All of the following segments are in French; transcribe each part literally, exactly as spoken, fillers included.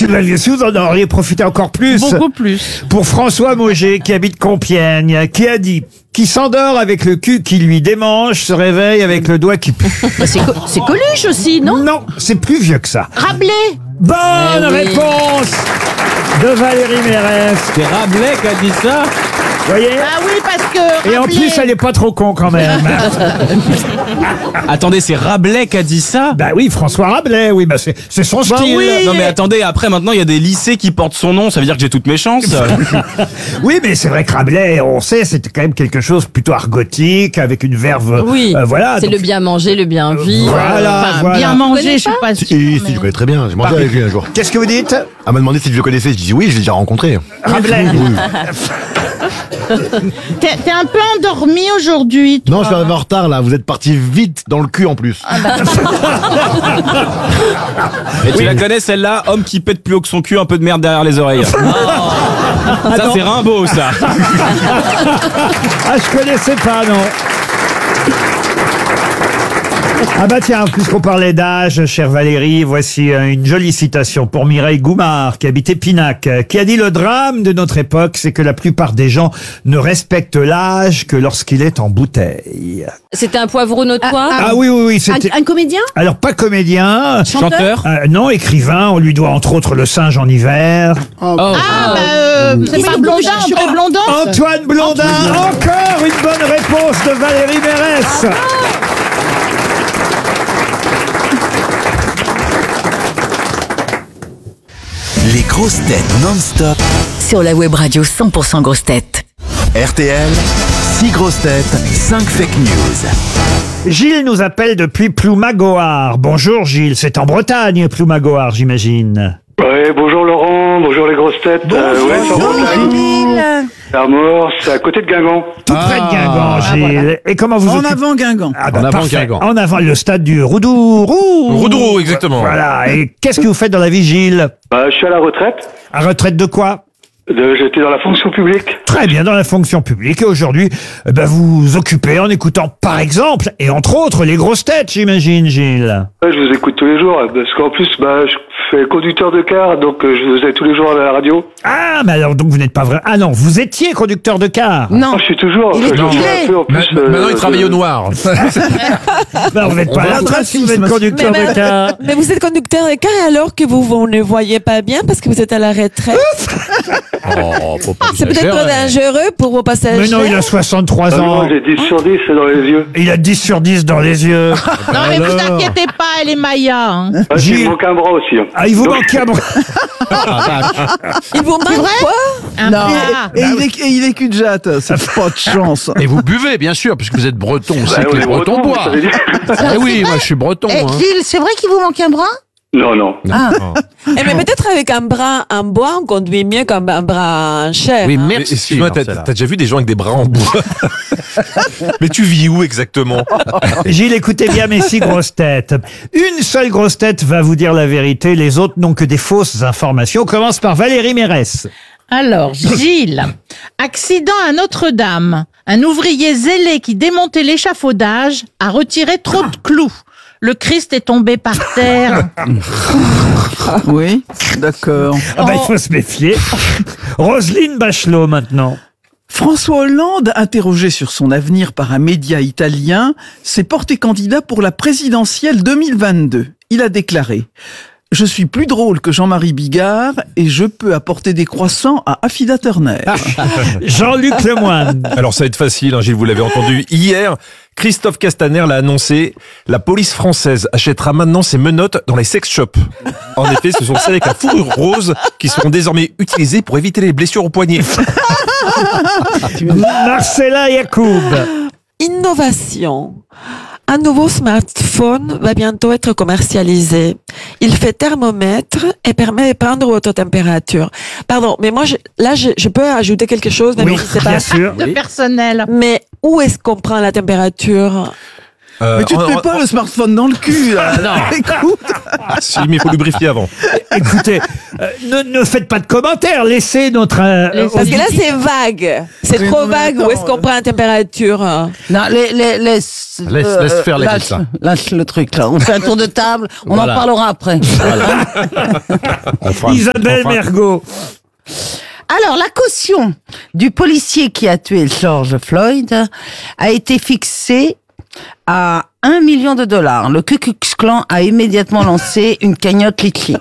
si vous aviez su, vous en auriez profité encore plus. Beaucoup plus. Pour François Mauger, qui habite Compiègne, qui a dit « Qui s'endort avec le cul qui lui démange, se réveille avec le doigt qui pue. » Bah c'est, co- c'est Coluche aussi, non? Non, c'est plus vieux que ça. Rabelais. Bonne Eh oui. réponse de Valérie Mérès. C'est Rabelais qui a dit ça. Vous voyez? Ah oui, parce que Et en Rabelais- plus, elle est pas trop con quand même. Attendez, c'est Rabelais qui a dit ça. Bah oui, François Rabelais, oui, bah c'est, c'est son Bah style. oui. Non mais attendez, après maintenant il y a des lycées qui portent son nom, ça veut dire que j'ai toutes mes chances. Oui, mais c'est vrai que Rabelais, on sait, c'était quand même quelque chose plutôt argotique, avec une verve. Oui. euh, voilà. C'est donc- le bien manger, le bien vivre. Voilà, Enfin, voilà. Bien Vous manger, connaissez je suis pas pas sûre. Si, si, mais- je connais très bien. J'ai mangé avec lui un jour. Qu'est-ce que vous dites? Elle m'a demandé si je le connaissais. Je dis oui, je l'ai déjà rencontré. Rabelais. T'es, t'es un peu endormi aujourd'hui. toi. Non, je suis arrivé en retard là. Vous êtes parti vite dans le cul en plus. Et tu la connais celle-là, homme qui pète plus haut que son cul, un peu de merde derrière les oreilles. Ça c'est Rimbaud ça. Ah, je connaissais pas, non. Ah bah tiens, puisqu'on parlait d'âge, chère Valérie, voici euh, une jolie citation pour Mireille Goumard, qui habite Épinac, euh, qui a dit « Le drame de notre époque, c'est que la plupart des gens ne respectent l'âge que lorsqu'il est en bouteille. C'était un poivron au toit. » Ah oui, oui, oui, c'était... Un, un comédien? Alors, pas comédien, Chanteur. euh, non, écrivain, on lui doit entre autres Le singe en hiver. Oh. Ah, bah, euh, c'est Il pas s'est Blondin, bougé. André Blondin. Antoine Blondin, encore une bonne réponse de Valérie Mérès. Les grosses têtes non-stop. Sur la web radio cent pour cent grosses têtes. R T L, six grosses têtes, cinq fake news. Gilles nous appelle depuis Ploumagoar. Bonjour Gilles, c'est en Bretagne, Ploumagoar, j'imagine. Ouais, bonjour Laurent, bonjour les grosses têtes. Euh, ouais, c'est en Bretagne. C'est à Mort, c'est à côté de Guingamp. Tout près de Guingamp, Gilles. Et comment vous En occupez- avant Guingamp. Ah bah, En avant parfait. Guingamp. En avant le stade du Roudourou. Roudourou, exactement. Voilà. Et qu'est-ce que vous faites dans la vie, Gilles? Bah, je suis à la retraite. À retraite de quoi? De, j'étais dans la fonction publique. Très bien, dans la fonction publique. Et aujourd'hui, eh ben, vous vous occupez en écoutant, par exemple, et entre autres, les grosses têtes, j'imagine, Gilles. Ouais, je vous écoute tous les jours, parce qu'en plus, bah, je fais conducteur de car, donc euh, je vous ai tous les jours à la radio. Ah, mais alors donc vous n'êtes pas vrai. Ah non, vous étiez conducteur de car. Non. Ah, je suis toujours. Il est je il fais est. un peu en plus. euh, Maintenant il travaille de- au noir. Ben, vous n'êtes pas à la retraite si vous êtes conducteur Mais- de car. Mais vous êtes conducteur de car alors que vous, vous ne voyez pas bien parce que vous êtes à la retraite. Oh, faut pas C'est peut-être exagérer. dangereux pour vos passagers. Mais non, il a soixante-trois Ah, ans. non, j'ai dix sur dix dans les yeux. Il a dix sur dix dans les yeux. Non, mais vous Alors. inquiétez pas, elle est Maya. Hein. Ah, Gilles. il me manque un bras aussi. hein. Ah, il vous Donc, manque un bras. Il vous manque quoi? Un Non. bras. Et, il est, et il est cul de jatte, c'est pas de chance. Et vous buvez, bien sûr, puisque vous êtes breton. On bah, sait que on les est bretons bretons, boivent. ça veut dire. Eh oui, moi je suis breton. Eh, hein. Gilles, c'est vrai qu'il vous manque un bras? Non, non. Eh, mais peut-être avec un bras en bois, on conduit mieux qu'un un bras en chair. Oui, hein. merci. Excuse-moi, t'as, Marcella. t'as déjà vu des gens avec des bras en bois? Mais tu vis où exactement? Gilles, écoutez bien mes six grosses têtes. Une seule grosse tête va vous dire la vérité, les autres n'ont que des fausses informations. On commence par Valérie Mérès. Alors, Gilles, accident à Notre-Dame. Un ouvrier zélé qui démontait l'échafaudage a retiré trop de clous. Le Christ est tombé par terre. Oui, d'accord. Ah bah, il faut se méfier. Roselyne Bachelot, maintenant. François Hollande, interrogé sur son avenir par un média italien, s'est porté candidat pour la présidentielle deux mille vingt-deux. Il a déclaré « Je suis plus drôle que Jean-Marie Bigard et je peux apporter des croissants à Affida Turner. Jean-Luc Lemoyne. Alors ça va être facile, hein, Gilles, vous l'avez entendu hier. Christophe Castaner l'a annoncé. La police française achètera maintenant ses menottes dans les sex shops. En effet, ce sont celles avec la fourrure rose qui seront désormais utilisées pour éviter les blessures au poignet. Marcella Yacoub. Innovation. Un nouveau smartphone va bientôt être commercialisé. Il fait thermomètre et permet de prendre votre température. Pardon, mais moi, je, là, je, je peux ajouter quelque chose, même Oui, si c'est bien pas... sûr. De personnel. Mais où est-ce qu'on prend la température? Euh, Mais tu te en- mets en- pas le smartphone dans le cul, là. Non. Écoute. Si, mais il faut lubrifier avant. Écoutez, euh, ne, ne faites pas de commentaires, laissez notre... euh, Parce que là, c'est vague. C'est Oui, trop non, mais vague. attends, Où est-ce qu'on prend la température? Non, les, les, laisse, Laisse- laisse faire les lâche, trucs, lâche le truc là. On fait un tour de table, on Voilà. en parlera après. On fera un- Isabelle on fera- Mergo. Alors, la caution du policier qui a tué George Floyd a été fixée à un million de dollars. Le Ku Klux Klan a immédiatement lancé une cagnotte Litchi.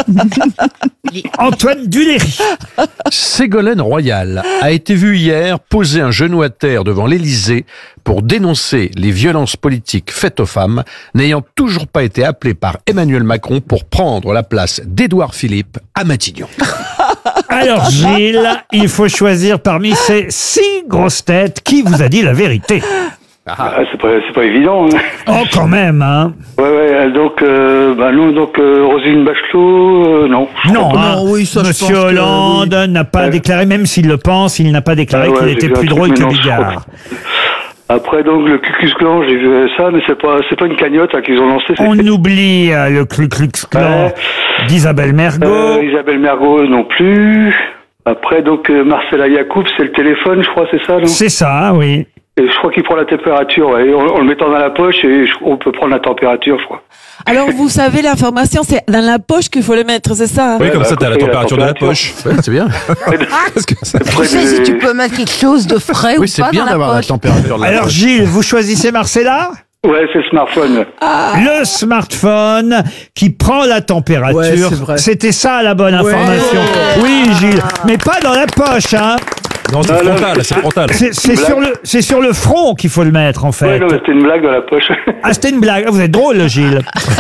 Antoine Duléry. Ségolène Royal a été vue hier poser un genou à terre devant l'Élysée pour dénoncer les violences politiques faites aux femmes, n'ayant toujours pas été appelée par Emmanuel Macron pour prendre la place d'Édouard Philippe à Matignon. Alors Gilles, il faut choisir parmi ces six grosses têtes qui vous a dit la vérité. Ah, c'est pas, c'est pas évident. Hein. Oh, quand même, hein. Ouais, ouais. Donc, euh, bah nous, donc euh, Roselyne Bachelot, euh, non. Non, hein. Non, oui, ça, je Monsieur pense que Hollande n'a pas Ouais. déclaré, même s'il le pense, il n'a pas déclaré Ah ouais, qu'il j'ai était vu un plus truc, drôle mais que non, je Bigard. crois pas. Après, donc le Ku Klux Klan, j'ai vu ça, mais c'est pas, c'est pas une cagnotte hein, qu'ils ont lancée. c'est- On oublie euh, le Ku Klux Klan Ouais. d'Isabelle Mergo. Euh, Isabelle Mergo non plus. Après, donc euh, Marcella Yacoub, c'est le téléphone, je crois, c'est ça, non? C'est ça, oui. Et je crois qu'il prend la température, ouais. En, en le mettant dans la poche, et je- on peut prendre la température, je crois. Alors, vous savez, l'information, c'est dans la poche qu'il faut le mettre, c'est ça? Oui, comme bah, ça, t'as la écoutez, la température de la température. poche. Ouais, c'est bien. Parce que ça- Après, Tu sais des- si tu peux mettre quelque chose de frais Oui, ou c'est pas bien dans la d'avoir la poche. température de la Alors poche. Gilles, vous choisissez Marcella? Ouais, c'est le smartphone. Le smartphone qui prend la Ouais, température. c'est vrai. C'était ça la bonne information. Oui, Gilles, mais pas dans la poche, hein. Non, c'est Ah, là, frontal, c'est frontal. C'est c'est Blague. sur le, c'est sur le front qu'il faut le mettre en Ouais, fait. non, mais c'était une blague dans la poche. Ah, c'était une blague. Ah, vous êtes drôle, Gilles.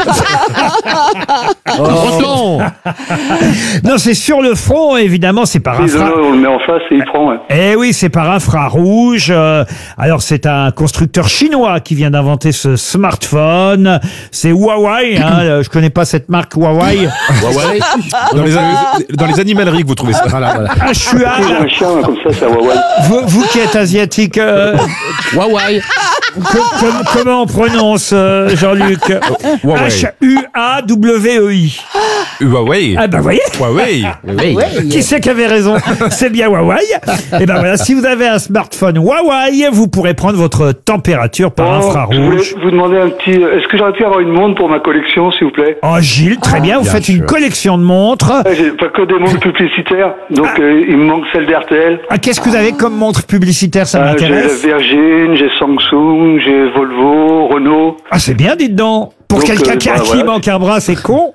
Breton. Non, c'est sur le front, évidemment, c'est par Ils, infra. on le met en face et il prend, ouais. Eh oui, c'est par infrarouge. Euh, alors, c'est un constructeur chinois qui vient d'inventer ce smartphone. C'est Huawei. Hein. Euh, Je connais pas cette marque Huawei. Huawei. Dans les, dans les animaleries que vous trouvez ça. Voilà, voilà. Ah, je suis à- Si j'ai un chien hein, comme ça, c'est à Huawei. vous, vous qui êtes asiatique, euh, Huawei. com- com- comment on prononce, euh, Jean-Luc? Huawei. H U A W E I. Huawei. Ah ben, voyez. Huawei. Qui c'est qui avait raison? C'est bien Huawei. Et ben voilà, si vous avez un smartphone Huawei, vous pourrez prendre votre température par Bon, je voulais infrarouge. vous demander un petit... Est-ce que j'aurais pu avoir une montre pour ma collection, s'il vous plaît? Oh Gilles, très bien, vous bien faites sûr. une collection de montres. Ouais, j'ai pas que des montres publicitaires, donc euh, il me manque celle d'R T L. Ah, qu'est-ce que vous avez comme montre publicitaire, ça Ah, j'ai m'intéresse? Virgin, j'ai Samsung, j'ai Volvo, Renault. Ah, c'est bien, dites donc. Pour Donc, quelqu'un euh, qui, a- bah, qui voilà. manque un bras, c'est con.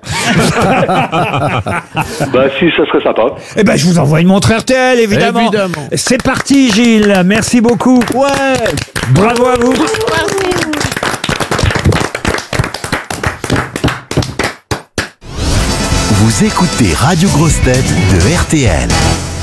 Bah si, ça serait sympa. Eh ben, je vous envoie une montre R T L, évidemment. Évidemment. C'est parti, Gilles. Merci beaucoup. Ouais. Bravo à vous. Vous écoutez Radio Grosse Tête de R T L.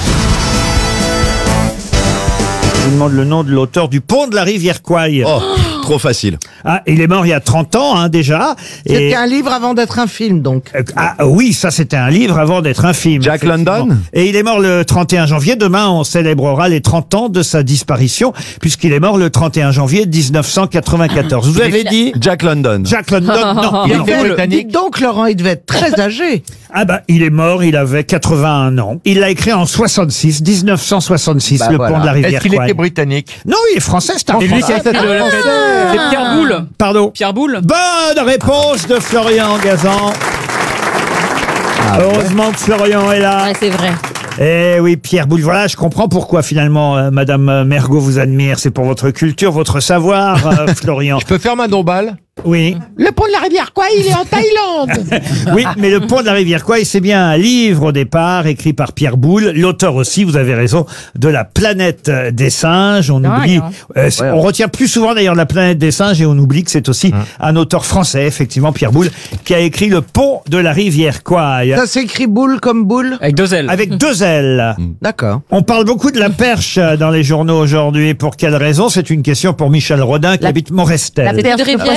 Je vous demande le nom de l'auteur du Pont de la rivière Kwai. Oh, trop facile. Ah, il est mort il y a trente ans, hein, déjà. Et- C'était un livre avant d'être un film, donc. Euh, Ah oui, ça c'était un livre avant d'être un film. Jack effectivement. London. Et il est mort le trente et un janvier. Demain, on célébrera les trente ans de sa disparition, puisqu'il est mort le trente et un janvier mille neuf cent quatre-vingt-quatorze. Vous avez dit Jack London. Jack London? Non. Il non. était- Dites donc, Laurent, il devait être très âgé. Ah bah, il est mort, il avait quatre-vingt-un ans. Il l'a écrit en soixante-six, mille neuf cent soixante-six, Bah le voilà. pont de la rivière Est-ce qu'il Kwai. était britannique? Non, il est français, c'est un C'est lui qui français. a fait de la C'est Pierre Boulle. Pardon. Pierre Boulle. Bonne réponse de Florian Gazan. Heureusement que Florian est là. Ouais, c'est vrai. Eh oui, Pierre Boulle, voilà, je comprends pourquoi finalement euh, Madame Mergo vous admire. C'est pour votre culture, votre savoir, euh, Florian. Je peux faire ma dombale? Oui. Le pont de la rivière Kwai, il est en Thaïlande. Oui, mais le pont de la rivière Kwai, c'est bien un livre au départ, écrit par Pierre Boulle, l'auteur aussi, vous avez raison, de la planète des singes. On Ah, oublie, non. euh, c'est- on retient plus souvent d'ailleurs la planète des singes et on oublie que c'est aussi un auteur français, effectivement, Pierre Boulle, qui a écrit le pont de la rivière Kwai. Ça s'écrit boule comme boule. Avec deux ailes. Avec deux ailes. D'accord. On parle beaucoup de la perche euh, dans les journaux aujourd'hui. Pour quelle raison? C'est une question pour Michel Rodin qui La- habite Morestel. La perche de rivière.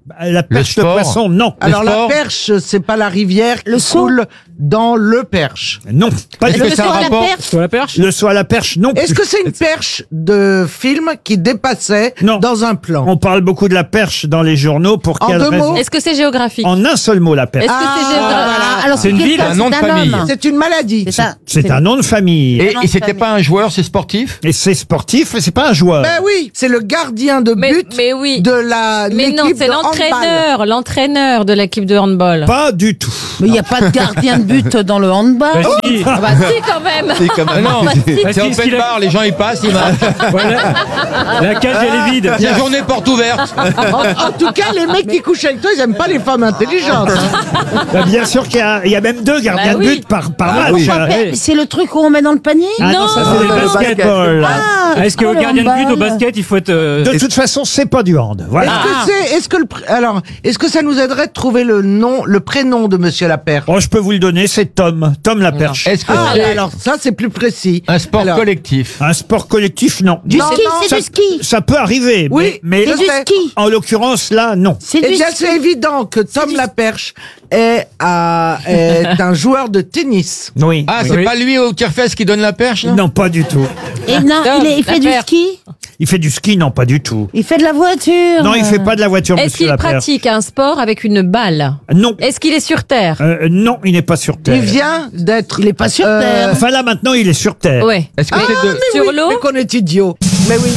La perche de sport. poisson, non. Alors la perche, c'est pas la rivière qui coule dans le Perche. Non, pas Est-ce du que tout. c'est un rapport- Sur la perche Le saut à la perche, non. Est-ce que c'est une perche de film qui dépassait dans un plan? On parle beaucoup de la perche dans les journaux. Pour En quelle deux raison mots Est-ce que c'est géographique? En un seul mot, la perche. Est-ce que c'est géographique? voilà. Alors, C'est une ville, quelqu'un, un nom c'est de famille. homme. C'est une maladie. C'est ça. C'est un nom de famille. Et- et c'était pas un joueur, c'est sportif? Et c'est sportif, mais c'est pas un joueur. Ben oui, c'est le gardien de but mais oui. de la Mais non, l'équipe c'est de handball. l'entraîneur, l'entraîneur de l'équipe de handball. Pas du tout. Mais il n'y a pas de gardien de but dans le handball. Bah, si. Ah bah si quand même. Si, quand même. Ah Non, bah, si. c'est open bar, les gens y passent, ils marchent. Voilà. La cage, elle est vide. La journée porte ouverte. En, en tout cas, les mecs qui couchent avec toi, ils aiment pas les femmes intelligentes. Bah, bien sûr qu'il y a, il y a même deux gardiens Bah de oui. but par, par Ah, match. pourquoi Euh, pas- C'est le truc où on met dans le panier Ah non, ça c'est le basketball. Ah, Est-ce qu'au oh, le gardien de but, au handball. basket, il faut être. euh, De toute façon, c'est pas du hand. Voilà. Est-ce que c'est, est-ce que le, pr- alors, est-ce que ça nous aiderait de trouver le nom, le prénom de Monsieur Laperche? Oh, je peux vous le donner, c'est Tom. Tom la perche. Est-ce que Ah, c'est alors ça c'est plus précis. un sport Alors, collectif? Un sport collectif, non. Du Non, ski, non, c'est ça, du ski. ça peut arriver, Oui, mais, mais C'est du sais. ski. en l'occurrence, là, non. C'est Eh du bien, ski. c'est évident que Tom Laperche est, à- est un joueur de tennis. Oui. Ah, Oui. c'est pas lui au tire-fesse qui donne la perche, non? Non, pas du tout. Et non, Tom, il, est- il la fait du perche. ski. Il fait du ski, non, pas du tout. Il fait de la voiture. Non, il fait pas de la voiture, Est-ce monsieur qu'il Laperche. pratique un sport avec une balle? Non. Est-ce qu'il est sur terre? Euh, non, il n'est pas sur Terre. Il vient d'être. Il est pas sur Euh, terre. Enfin là, maintenant, il est sur Terre. Ouais. Est-ce que Ah, c'est de... mais Sur oui, l'eau mais qu'on est idiot. Mais oui.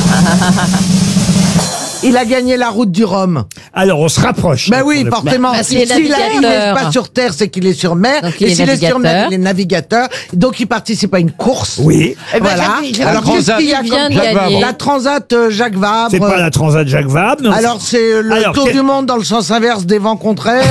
Il a gagné la route du Rhum. Alors, on se rapproche. Ben oui, forcément. Parce qu'il est S'il a- il n'est navigateur. pas sur terre, c'est qu'il est sur mer. Donc, il et est s'il est sur mer, navigateur. il est navigateur. Donc, il participe à une course. Oui. Eh ben, Voilà. j'avais- j'avais- Alors, qu'est-ce Transat. qu'il y a Il vient comme de gagner. La Transat euh, Jacques Vabre. C'est pas la Transat Jacques Vabre. non. Alors, c'est le Alors, tour quel- du monde dans le sens inverse des vents contraires.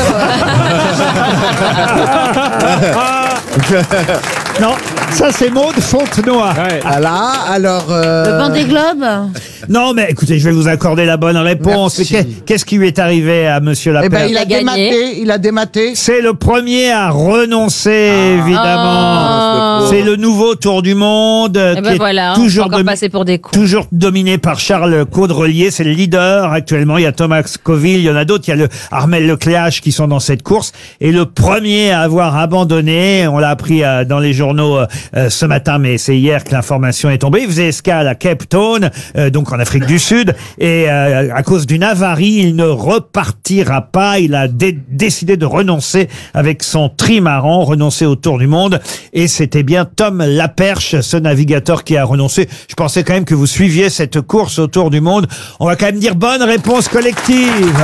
Non, ça c'est Maud Fontenoy. Voilà. Alors. euh, Le Vendée Globe. Non, mais écoutez, je vais vous accorder la bonne réponse. Merci. Qu'est- Qu'est-ce qui lui est arrivé à monsieur Eh ben, Laperche il a Il a gagné. dématé. Il a dématé. C'est le premier à renoncer, Ah. évidemment. C'est le nouveau Tour du Monde euh, Eh qui ben est voilà, on peut toujours, encore domi- passer pour des cons. toujours dominé par Charles Caudrelier. C'est le leader actuellement. Il y a Thomas Scoville, il y en a d'autres. Il y a le Armel Lecléache qui sont dans cette course. Et le premier à avoir abandonné, on l'a appris euh, dans les journaux euh, euh, ce matin, mais c'est hier que l'information est tombée. Il faisait escale à Cape Town, euh, donc en Afrique du Sud. Et euh, à cause d'une avarie, il ne repartira pas. Il a dé- décidé de renoncer avec son trimaran, renoncer au Tour du Monde. Et c'était bien Tom Laperche, ce navigateur qui a renoncé. Je pensais quand même que vous suiviez cette course au Tour du Monde. On va quand même dire bonne réponse collective.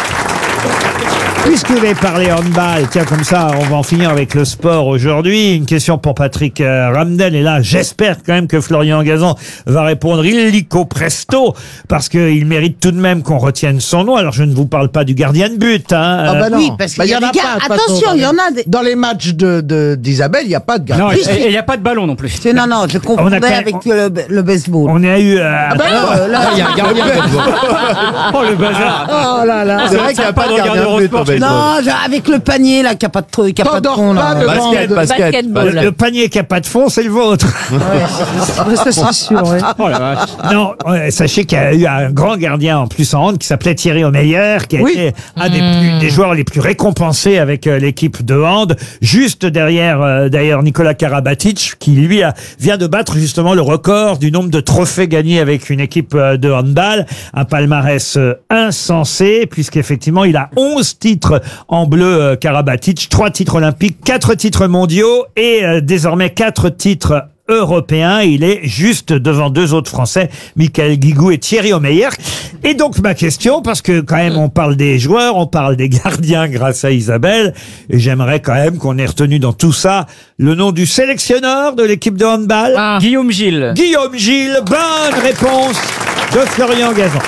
Puisque vous avez parlé handball, tiens, comme ça, on va en finir avec le sport aujourd'hui. Une question pour Patrick euh, Ramdel. Et là, j'espère quand même que Florian Gazan va répondre illico presto, parce qu'il mérite tout de même qu'on retienne son nom. Alors, je ne vous parle pas du gardien de but, hein. Ah bah non. Oui, parce Bah, qu'il y a en a des gars- pas, de toute attention, façon, il y dans en a les- des- Dans les matchs de de- d'Isabelle, il n'y a pas de gars. Non, Oui, et il n'y a pas de ballon non plus. C'est- Non, non, je On a confondais quand même- avec le, le baseball. On a eu... euh, Ah bah non. Euh, là- Ah, il y a un gardien. Oh, le bazar. Oh là là. C'est vrai qu'il n'y a pas de gardien de but au baseball. Non, je- avec le panier là, qui a pas de truc, qui a pas de T'endors fond pas là. devant Basket, de- basket. Basketball. le, le panier qui a pas de fond, c'est le vôtre. Ouais, ça, c'est sûr. Ouais. Oh la vache. Non, euh, sachez qu'il y a eu un grand gardien en plus en hand qui s'appelait Thierry Omeyer, qui a Oui. été un des, plus- des joueurs les plus récompensés avec euh, l'équipe de hand, juste derrière euh, d'ailleurs Nicolas Karabatic, qui lui a, vient de battre justement le record du nombre de trophées gagnés avec une équipe euh, de handball, un palmarès euh, insensé, puisqu'effectivement il a onze titres en bleu, euh, Karabatic, trois titres olympiques, quatre titres mondiaux et euh, désormais quatre titres européen. Il est juste devant deux autres Français, Michael Guigou et Thierry Omeyer. Et donc ma question, parce que quand même on parle des joueurs, on parle des gardiens grâce à Isabelle, et j'aimerais quand même qu'on ait retenu dans tout ça le nom du sélectionneur de l'équipe de handball. Ah. Guillaume Gilles. Guillaume Gilles, bonne réponse de Florian Gazan.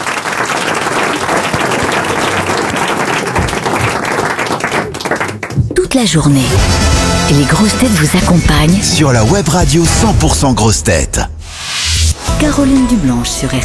Toute la journée, les grosses têtes vous accompagnent Sur la web radio cent pour cent grosses têtes. Caroline Dublanche sur R